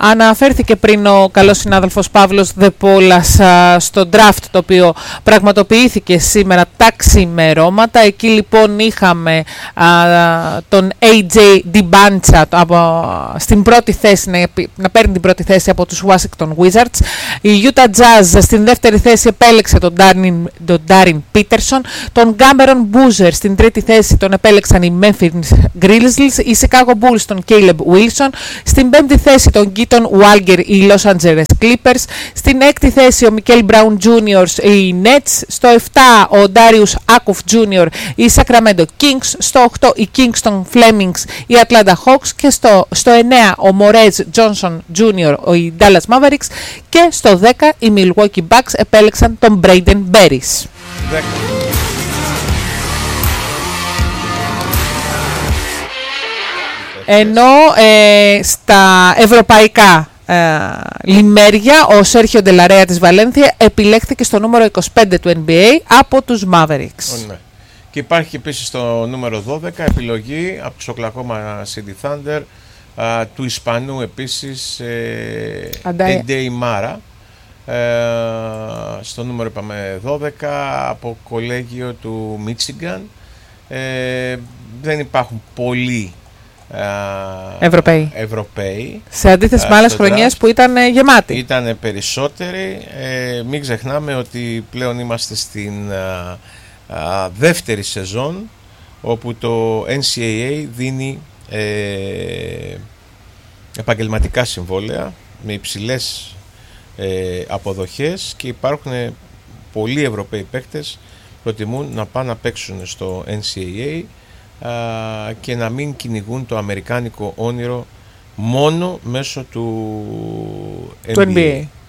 Αναφέρθηκε πριν ο καλός συνάδελφος Παύλος Δεπόλας στο draft το οποίο πραγματοποιήθηκε σήμερα τα ξημερώματα. Εκεί λοιπόν είχαμε τον AJ Dibantza στην πρώτη θέση, να παίρνει την πρώτη θέση από τους Washington Wizards. Η Utah Jazz στην δεύτερη θέση επέλεξε τον Darin Peterson. Τον Cameron Boozer στην τρίτη θέση τον επέλεξαν οι Memphis Grizzlies. Οι Chicago Bulls τον Caleb Wilson. Στην πέμπτη θέση τον Keaton Walker οι Los Angeles Clippers. Στην έκτη θέση ο Michael Brown Jr. οι Nets. Στο 7 ο Darius Akuf Jr. οι Sacramento Kings. Στο 8 οι Kingston Flemings οι Atlanta Hawks. Και στο 9 ο Morez Johnson Jr. οι Dallas Mavericks. Και στο 10 οι Milwaukee Bucks επέλεξαν τον Braden Berries. Ενώ στα ευρωπαϊκά λιμέρια ο Σέρχιο Ντελαρέα της Βαλένθια επιλέχθηκε στο νούμερο 25 του NBA από τους Mavericks. Ναι. Και υπάρχει επίσης στο νούμερο 12 επιλογή από τους Oklahoma City Thunder του Ισπανού επίσης Dende Mara. Στο νούμερο είπαμε 12 από κολέγιο του Μίτσιγκαν. Δεν υπάρχουν πολλοί Ευρωπαίοι. Σε αντίθεση με άλλες χρονιές που ήταν γεμάτοι. Ήταν περισσότεροι. Μην ξεχνάμε ότι πλέον είμαστε στην δεύτερη σεζόν όπου το NCAA δίνει επαγγελματικά συμβόλαια με υψηλές αποδοχές και υπάρχουν πολλοί Ευρωπαίοι παίκτες που προτιμούν να πάνε να παίξουν στο NCAA και να μην κυνηγούν το αμερικάνικο όνειρο μόνο μέσω του NBA.